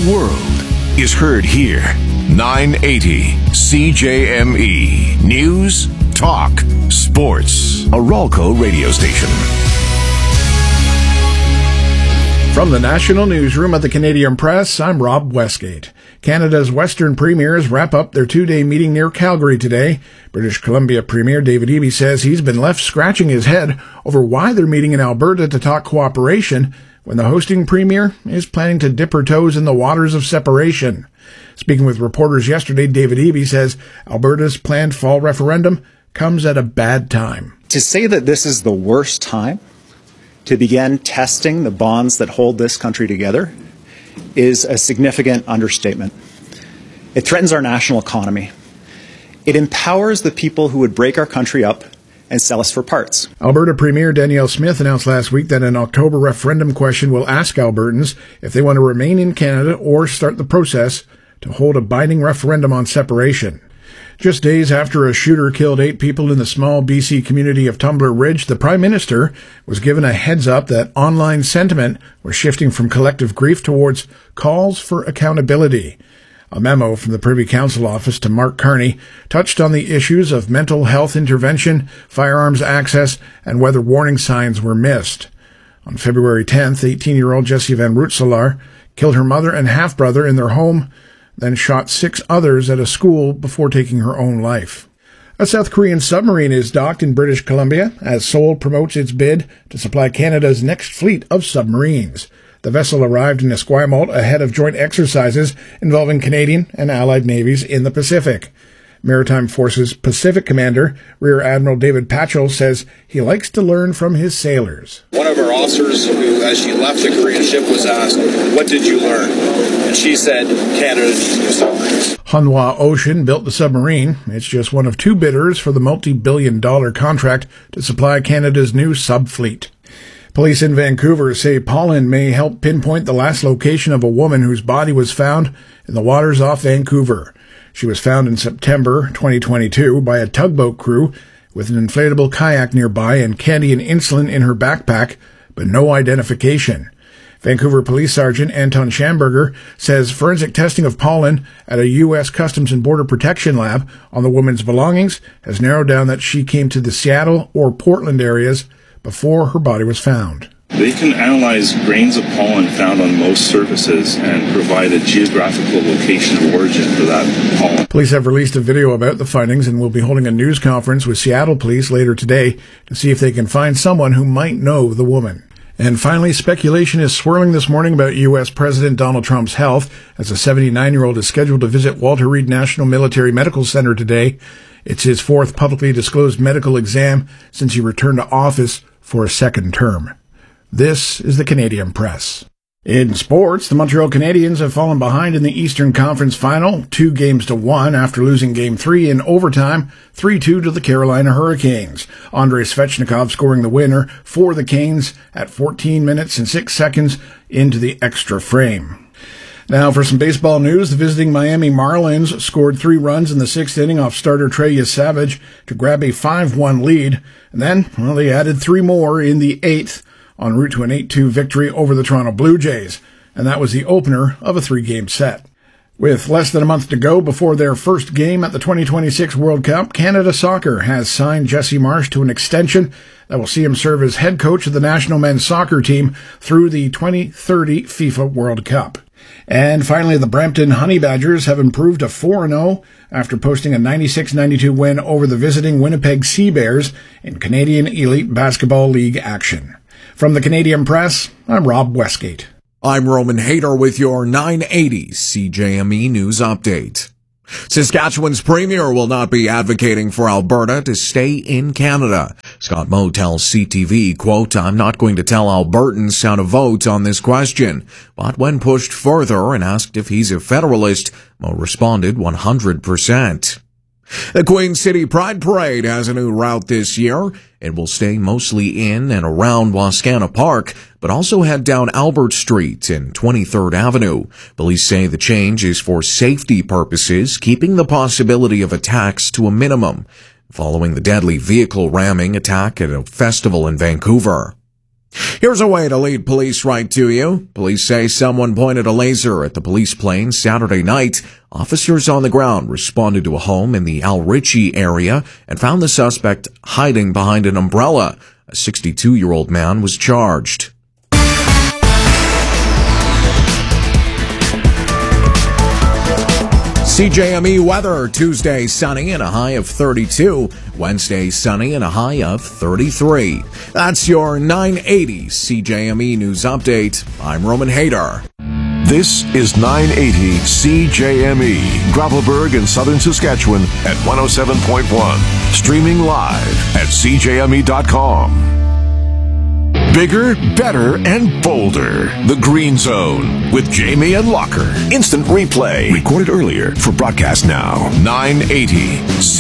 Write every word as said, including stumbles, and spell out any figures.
world is heard here. nine eighty C J M E. News, talk, sports. A Ralco radio station. From the National Newsroom at the Canadian Press, I'm Rob Westgate. Canada's Western Premiers wrap up their two-day meeting near Calgary today. British Columbia Premier David Eby says he's been left scratching his head over why they're meeting in Alberta to talk cooperation when the hosting Premier is planning to dip her toes in the waters of separation. Speaking with reporters yesterday, David Eby says Alberta's planned fall referendum comes at a bad time. To say that this is the worst time to begin testing the bonds that hold this country together is a significant understatement. It threatens our national economy. It empowers the people who would break our country up and sell us for parts. Alberta Premier Danielle Smith announced last week that an October referendum question will ask Albertans if they want to remain in Canada or start the process to hold a binding referendum on separation. Just days after a shooter killed eight people in the small B C community of Tumbler Ridge, the Prime Minister was given a heads up that online sentiment was shifting from collective grief towards calls for accountability. A memo from the Privy Council office to Mark Carney touched on the issues of mental health intervention, firearms access, and whether warning signs were missed. On February tenth, eighteen-year-old Jessie Van Rootselaar killed her mother and half-brother in their home, then shot six others at a school before taking her own life. A South Korean submarine is docked in British Columbia as Seoul promotes its bid to supply Canada's next fleet of submarines. The vessel arrived in Esquimalt ahead of joint exercises involving Canadian and Allied navies in the Pacific. Maritime Forces Pacific Commander Rear Admiral David Patchell says he likes to learn from his sailors. One of our officers, who, as she left the Korean ship, was asked, "What did you learn?" And she said, "Canada needs new submarines." Hanwha Ocean built the submarine. It's just one of two bidders for the multi-billion dollar contract to supply Canada's new subfleet. Police in Vancouver say pollen may help pinpoint the last location of a woman whose body was found in the waters off Vancouver. She was found in September twenty twenty-two by a tugboat crew with an inflatable kayak nearby and candy and insulin in her backpack, but no identification. Vancouver Police Sergeant Anton Schamberger says forensic testing of pollen at a U S Customs and Border Protection lab on the woman's belongings has narrowed down that she came to the Seattle or Portland areas before her body was found. They can analyze grains of pollen found on most surfaces and provide a geographical location of origin for that pollen. Police have released a video about the findings and will be holding a news conference with Seattle police later today to see if they can find someone who might know the woman. And finally, speculation is swirling this morning about U S President Donald Trump's health as a seventy-nine-year-old is scheduled to visit Walter Reed National Military Medical Center today. It's his fourth publicly disclosed medical exam since he returned to office for a second term. This is the Canadian Press. In sports, the Montreal Canadiens have fallen behind in the Eastern Conference Final, two games to one after losing Game three in overtime, three two to the Carolina Hurricanes. Andrei Svechnikov scoring the winner for the Canes at fourteen minutes and six seconds into the extra frame. Now for some baseball news, the visiting Miami Marlins scored three runs in the sixth inning off starter Trey Yesavage to grab a five one lead, and then, well, they added three more in the eighth, en route to an eight two victory over the Toronto Blue Jays, and that was the opener of a three-game set. With less than a month to go before their first game at the twenty twenty-six World Cup, Canada Soccer has signed Jesse Marsch to an extension that will see him serve as head coach of the national men's soccer team through the twenty thirty FIFA World Cup. And finally, the Brampton Honey Badgers have improved to four and oh after posting a ninety-six ninety-two win over the visiting Winnipeg Sea Bears in Canadian Elite Basketball League action. From the Canadian Press, I'm Rob Westgate. I'm Roman Hayter with your nine eighty C J M E News Update. Saskatchewan's premier will not be advocating for Alberta to stay in Canada. Scott Moe tells C T V, quote, "I'm not going to tell Albertans how to vote on this question." But when pushed further and asked if he's a Federalist, Moe responded one hundred percent. The Queen City Pride Parade has a new route this year. It will stay mostly in and around Wascana Park, but also head down Albert Street and twenty-third Avenue. Police say the change is for safety purposes, keeping the possibility of attacks to a minimum, following the deadly vehicle ramming attack at a festival in Vancouver. Here's a way to lead police right to you. Police say someone pointed a laser at the police plane Saturday night. Officers on the ground responded to a home in the Al Ritchie area and found the suspect hiding behind an umbrella. A sixty-two-year-old man was charged. C J M E weather, Tuesday sunny and a high of thirty-two. Wednesday sunny and a high of thirty-three. That's your nine eighty C J M E News Update. I'm Roman Hayter. This is nine eighty C J M E, Gravelburg in southern Saskatchewan at one oh seven point one. Streaming live at c j m e dot com. Bigger, better, and bolder. The Green Zone with Jamie and Locker. Instant replay. Recorded earlier for broadcast now. nine eighty C